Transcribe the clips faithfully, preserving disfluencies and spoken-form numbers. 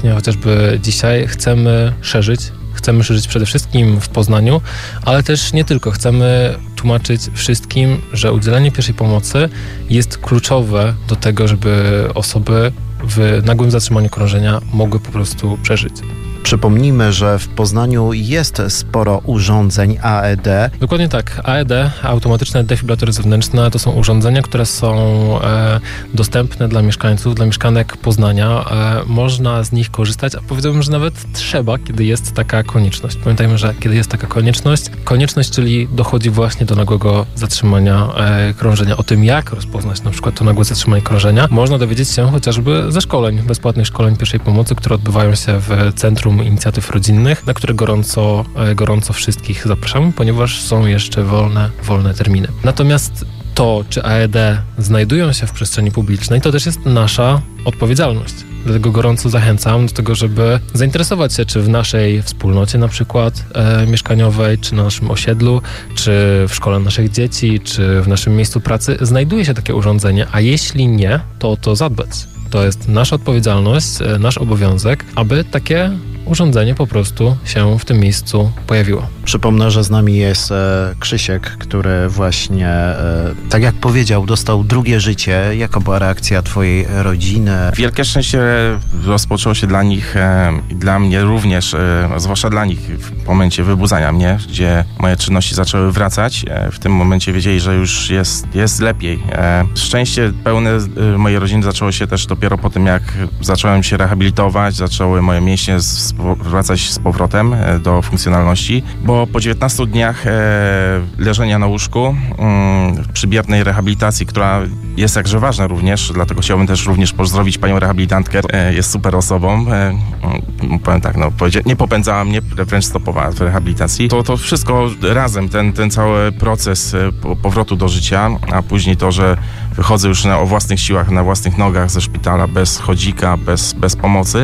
Chociażby dzisiaj chcemy szerzyć, chcemy szerzyć przede wszystkim w Poznaniu, ale też nie tylko. Chcemy tłumaczyć wszystkim, że udzielenie pierwszej pomocy jest kluczowe do tego, żeby osoby w nagłym zatrzymaniu krążenia mogły po prostu przeżyć. Przypomnijmy, że w Poznaniu jest sporo urządzeń A E D. Dokładnie tak. A E D, automatyczne defibrylatory zewnętrzne, to są urządzenia, które są e, dostępne dla mieszkańców, dla mieszkanek Poznania. E, można z nich korzystać, a powiedziałbym, że nawet trzeba, kiedy jest taka konieczność. Pamiętajmy, że kiedy jest taka konieczność, konieczność, czyli dochodzi właśnie do nagłego zatrzymania e, krążenia. O tym, jak rozpoznać na przykład to nagłe zatrzymanie krążenia, można dowiedzieć się chociażby ze szkoleń, bezpłatnych szkoleń pierwszej pomocy, które odbywają się w Centrum Inicjatyw Rodzinnych, na które gorąco, gorąco wszystkich zapraszamy, ponieważ są jeszcze wolne, wolne terminy. Natomiast to, czy A E D znajdują się w przestrzeni publicznej, to też jest nasza odpowiedzialność. Dlatego gorąco zachęcam do tego, żeby zainteresować się, czy w naszej wspólnocie na przykład e, mieszkaniowej, czy na naszym osiedlu, czy w szkole naszych dzieci, czy w naszym miejscu pracy znajduje się takie urządzenie, a jeśli nie, to o to zadbać. To jest nasza odpowiedzialność, nasz obowiązek, aby takie urządzenie po prostu się w tym miejscu pojawiło. Przypomnę, że z nami jest e, Krzysiek, który właśnie, e, tak jak powiedział, dostał drugie życie. Jaka była reakcja twojej rodziny? Wielkie szczęście rozpoczęło się dla nich e, i dla mnie również, e, zwłaszcza dla nich w momencie wybudzania mnie, gdzie moje czynności zaczęły wracać. E, w tym momencie wiedzieli, że już jest, jest lepiej. E, szczęście pełne e, mojej rodziny zaczęło się też dopiero po tym, jak zacząłem się rehabilitować, zaczęły moje mięśnie z, wracać z powrotem e, do funkcjonalności, bo po dziewiętnastu dniach e, leżenia na łóżku mm, przy biernej rehabilitacji, która jest jakże ważna również, dlatego chciałbym też również pozdrowić panią rehabilitantkę, e, jest super osobą, e, powiem tak, no, nie popędzała mnie, wręcz stopowała w rehabilitacji. To, to wszystko razem, ten, ten cały proces e, powrotu do życia, a później to, że wychodzę już na, o własnych siłach, na własnych nogach ze szpitala, bez chodzika, bez, bez pomocy.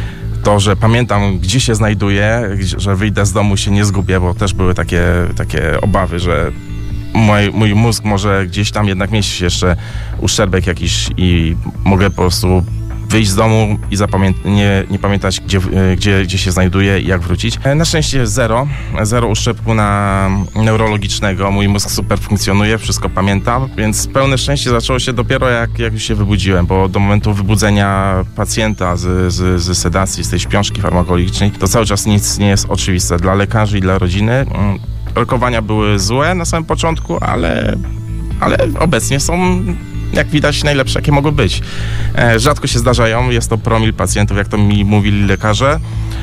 To, że pamiętam, gdzie się znajduję, że wyjdę z domu, się nie zgubię, bo też były takie, takie obawy, że mój, mój mózg może gdzieś tam jednak mieć jeszcze uszczerbek jakiś i mogę po prostu wyjść z domu i zapamię- nie, nie pamiętać, gdzie, gdzie, gdzie się znajduję i jak wrócić. Na szczęście zero. Zero uszczerbku na neurologicznego. Mój mózg super funkcjonuje, wszystko pamiętam, więc pełne szczęście zaczęło się dopiero jak, jak już się wybudziłem, bo do momentu wybudzenia pacjenta z, z, z sedacji, z tej śpiączki farmakologicznej, to cały czas nic nie jest oczywiste dla lekarzy i dla rodziny. Rokowania były złe na samym początku, ale, ale obecnie są, jak widać, najlepsze, jakie mogły być. E, rzadko się zdarzają, jest to promil pacjentów, jak to mi mówili lekarze,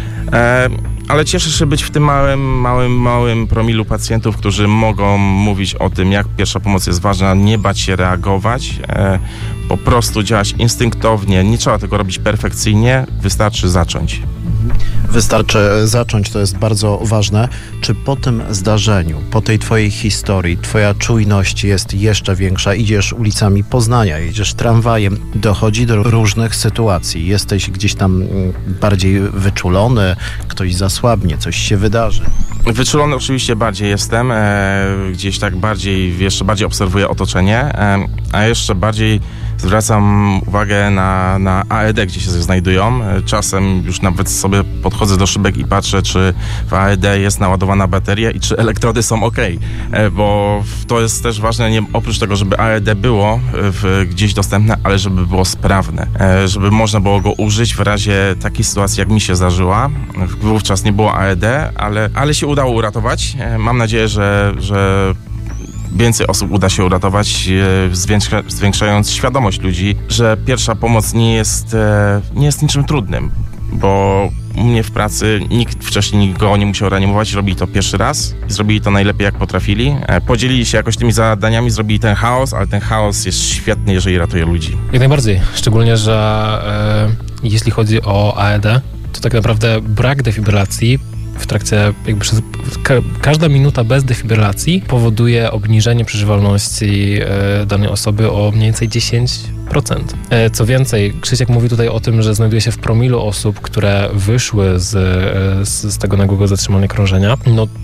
e, ale cieszę się być w tym małym, małym, małym promilu pacjentów, którzy mogą mówić o tym, jak pierwsza pomoc jest ważna, nie bać się reagować, e, po prostu działać instynktownie, nie trzeba tego robić perfekcyjnie, wystarczy zacząć. Wystarczy zacząć, to jest bardzo ważne. Czy po tym zdarzeniu, po tej twojej historii, twoja czujność jest jeszcze większa? Idziesz ulicami Poznania, jedziesz tramwajem, dochodzi do różnych sytuacji. Jesteś gdzieś tam bardziej wyczulony, ktoś zasłabnie, coś się wydarzy. Wyczulony oczywiście bardziej jestem, e, gdzieś tak bardziej, jeszcze bardziej obserwuję otoczenie, e, a jeszcze bardziej zwracam uwagę na, na A E D, gdzie się znajdują. Czasem już nawet sobie podchodzę do szybek i patrzę, czy w A E D jest naładowana bateria i czy elektrody są ok, bo to jest też ważne, nie, oprócz tego, żeby A E D było w, gdzieś dostępne, ale żeby było sprawne, żeby można było go użyć w razie takiej sytuacji, jak mi się zdarzyła. Wówczas nie było A E D, ale, ale się udało uratować. Mam nadzieję, że, że więcej osób uda się uratować, zwiększa, zwiększając świadomość ludzi, że pierwsza pomoc nie jest, nie jest niczym trudnym, bo u mnie w pracy nikt wcześniej nikogo nie musiał reanimować, robili to pierwszy raz i zrobili to najlepiej, jak potrafili. Podzielili się jakoś tymi zadaniami, zrobili ten chaos, ale ten chaos jest świetny, jeżeli ratuje ludzi. Jak najbardziej, szczególnie, że e, jeśli chodzi o A E D, to tak naprawdę brak defibrylacji w trakcie, jakby przez, ka, każda minuta bez defibrylacji powoduje obniżenie przeżywalności e, danej osoby o mniej więcej dziesięć procent. E, co więcej, Krzysiek mówi tutaj o tym, że znajduje się w promilu osób, które wyszły z, z, z tego nagłego zatrzymania krążenia. No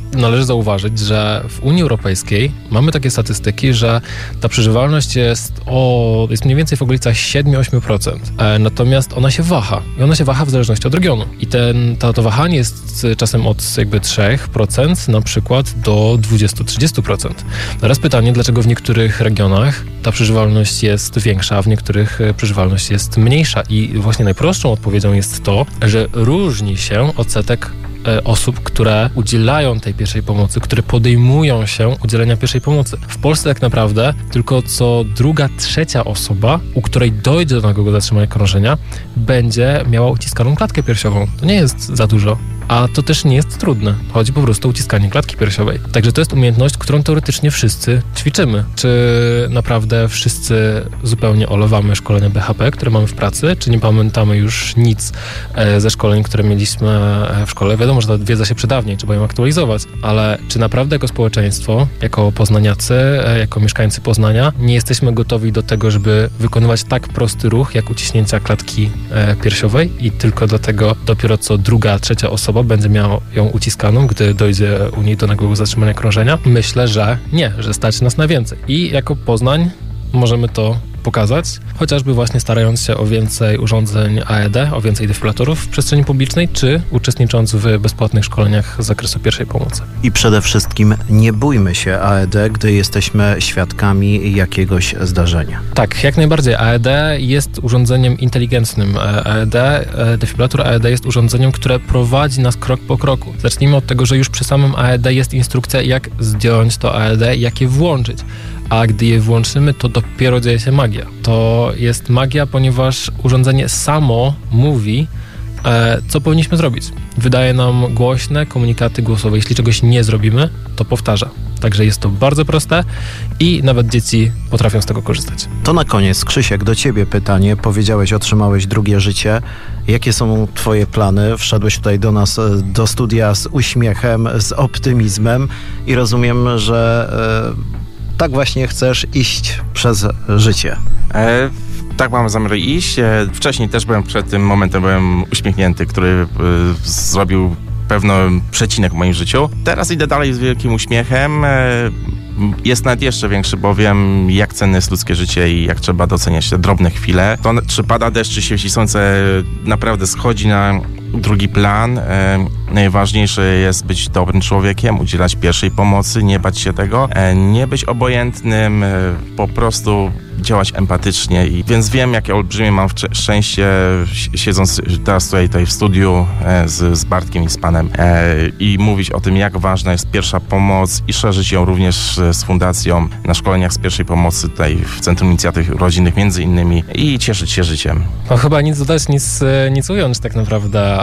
należy zauważyć, że w Unii Europejskiej mamy takie statystyki, że ta przeżywalność jest o, jest mniej więcej w okolicach siedem do ośmiu procent. E, natomiast ona się waha. I ona się waha w zależności od regionu. I ten, to, to wahanie jest czasem od jakby trzy procent na przykład do dwadzieścia do trzydziestu procent. Teraz pytanie, dlaczego w niektórych regionach ta przeżywalność jest większa, a w niektórych przeżywalność jest mniejsza. I właśnie najprostszą odpowiedzią jest to, że różni się odsetek osób, które udzielają tej pierwszej pomocy, które podejmują się udzielenia pierwszej pomocy. W Polsce tak naprawdę tylko co druga, trzecia osoba, u której dojdzie do nagłego zatrzymania krążenia, będzie miała uciskaną klatkę piersiową. To nie jest za dużo. A to też nie jest trudne. Chodzi po prostu o uciskanie klatki piersiowej. Także to jest umiejętność, którą teoretycznie wszyscy ćwiczymy. Czy naprawdę wszyscy zupełnie olewamy szkolenia B H P, które mamy w pracy? Czy nie pamiętamy już nic ze szkoleń, które mieliśmy w szkole? Wiadomo, że ta wiedza się przydawniej, trzeba ją aktualizować, ale czy naprawdę jako społeczeństwo, jako poznaniacy, jako mieszkańcy Poznania nie jesteśmy gotowi do tego, żeby wykonywać tak prosty ruch, jak uciśnięcia klatki piersiowej i tylko dlatego dopiero co druga, trzecia osoba będzie miała ją uciskaną, gdy dojdzie u niej do nagłego zatrzymania krążenia? Myślę, że nie, że stać nas na więcej. I jako Poznań możemy to pokazać, chociażby właśnie starając się o więcej urządzeń A E D, o więcej defibrylatorów w przestrzeni publicznej, czy uczestnicząc w bezpłatnych szkoleniach z zakresu pierwszej pomocy. I przede wszystkim nie bójmy się A E D, gdy jesteśmy świadkami jakiegoś zdarzenia. Tak, jak najbardziej. A E D jest urządzeniem inteligentnym. A E D, defibrylator A E D jest urządzeniem, które prowadzi nas krok po kroku. Zacznijmy od tego, że już przy samym A E D jest instrukcja, jak zdjąć to A E D, jak je włączyć. A gdy je włączymy, to dopiero dzieje się magia. To jest magia, ponieważ urządzenie samo mówi, e, co powinniśmy zrobić. Wydaje nam głośne komunikaty głosowe. Jeśli czegoś nie zrobimy, to powtarza. Także jest to bardzo proste i nawet dzieci potrafią z tego korzystać. To na koniec, Krzysiek, do ciebie pytanie. Powiedziałeś, otrzymałeś drugie życie. Jakie są twoje plany? Wszedłeś tutaj do nas, do studia z uśmiechem, z optymizmem i rozumiem, że e, tak właśnie chcesz iść przez życie. E, tak mam zamiar iść. E, wcześniej też byłem, przed tym momentem byłem uśmiechnięty, który e, zrobił pewien przecinek w moim życiu. Teraz idę dalej z wielkim uśmiechem. E, jest nawet jeszcze większy, bo wiem, jak cenne jest ludzkie życie i jak trzeba doceniać te drobne chwile. To, czy pada deszcz, czy świeci słońce, naprawdę schodzi na drugi plan. E, najważniejsze jest być dobrym człowiekiem, udzielać pierwszej pomocy, nie bać się tego, e, nie być obojętnym, e, po prostu działać empatycznie. I, więc wiem, jakie olbrzymie mam szczęście, siedząc teraz tutaj, tutaj w studiu e, z, z Bartkiem i z Panem e, i mówić o tym, jak ważna jest pierwsza pomoc i szerzyć ją również z fundacją na szkoleniach z pierwszej pomocy tutaj w Centrum Inicjatyw Rodzinnych między innymi i cieszyć się życiem. No chyba nic dodać, nic, nic ująć tak naprawdę.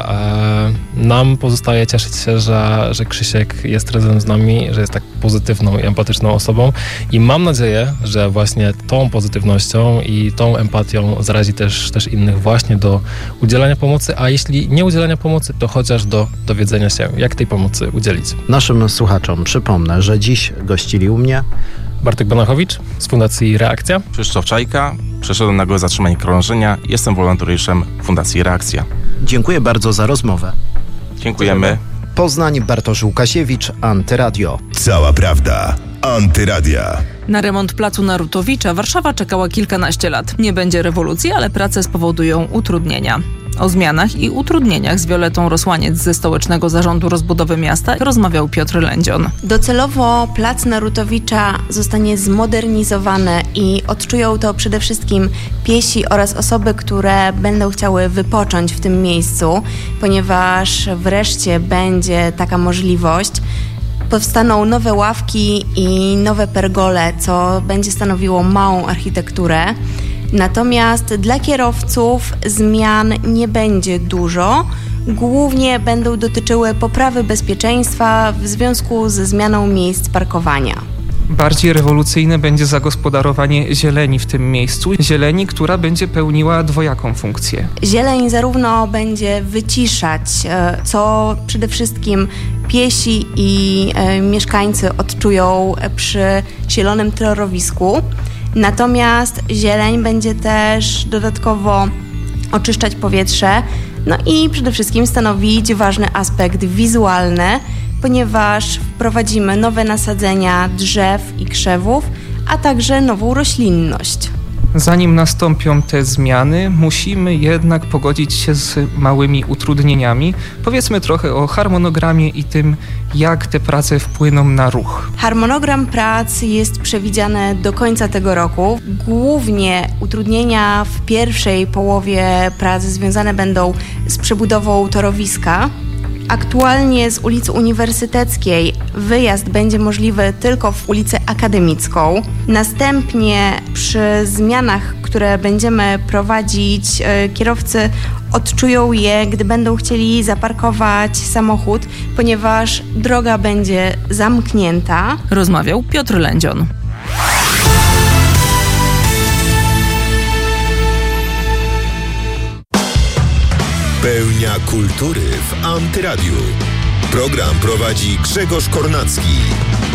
Nam pozostaje cieszyć się, że, że Krzysiek jest razem z nami, że jest tak pozytywną i empatyczną osobą i mam nadzieję, że właśnie tą pozytywnością i tą empatią zarazi też, też innych właśnie do udzielania pomocy, a jeśli nie udzielania pomocy, to chociaż do dowiedzenia się, jak tej pomocy udzielić. Naszym słuchaczom przypomnę, że dziś gościli u mnie Bartek Banachowicz z Fundacji Reakcja. Krzysztof Czajka, przeszedłem nagłe zatrzymanie krążenia, jestem wolontariuszem Fundacji Reakcja. Dziękuję bardzo za rozmowę. Dziękujemy. Poznań, Bartosz Łukasiewicz, Antyradio. Cała prawda. Antyradia. Na remont placu Narutowicza Warszawa czekała kilkanaście lat. Nie będzie rewolucji, ale prace spowodują utrudnienia. O zmianach i utrudnieniach z Violetą Rosłaniec ze Stołecznego Zarządu Rozbudowy Miasta rozmawiał Piotr Lędzion. Docelowo plac Narutowicza zostanie zmodernizowany i odczują to przede wszystkim piesi oraz osoby, które będą chciały wypocząć w tym miejscu, ponieważ wreszcie będzie taka możliwość. Powstaną nowe ławki i nowe pergole, co będzie stanowiło małą architekturę. Natomiast dla kierowców zmian nie będzie dużo. Głównie będą dotyczyły poprawy bezpieczeństwa w związku ze zmianą miejsc parkowania. Bardziej rewolucyjne będzie zagospodarowanie zieleni w tym miejscu. Zieleni, która będzie pełniła dwojaką funkcję. Zieleń zarówno będzie wyciszać, co przede wszystkim piesi i mieszkańcy odczują przy zielonym torowisku. Natomiast zieleń będzie też dodatkowo oczyszczać powietrze, no i przede wszystkim stanowić ważny aspekt wizualny, ponieważ wprowadzimy nowe nasadzenia drzew i krzewów, a także nową roślinność. Zanim nastąpią te zmiany, musimy jednak pogodzić się z małymi utrudnieniami. Powiedzmy trochę o harmonogramie i tym, jak te prace wpłyną na ruch. Harmonogram prac jest przewidziany do końca tego roku. Głównie utrudnienia w pierwszej połowie prac związane będą z przebudową torowiska. Aktualnie z ulicy Uniwersyteckiej wyjazd będzie możliwy tylko w ulicę Akademicką. Następnie przy zmianach, które będziemy prowadzić, kierowcy odczują je, gdy będą chcieli zaparkować samochód, ponieważ droga będzie zamknięta. Rozmawiał Piotr Lędzion. Pełnia kultury w Antyradiu. Program prowadzi Grzegorz Kornacki.